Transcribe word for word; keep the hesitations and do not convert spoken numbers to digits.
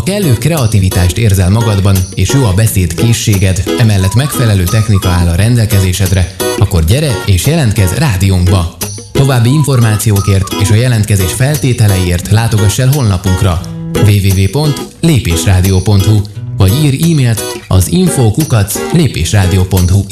kellő kreativitást érzel magadban, és jó a beszéd készséged, emellett megfelelő technika áll a rendelkezésedre, akkor gyere és jelentkezz rádiónkba! További információkért és a jelentkezés feltételeiért látogass el honlapunkra double-u double-u double-u pont lépésrádió pont hu vagy ír e-mailt az info kukac lépésrádió pont hu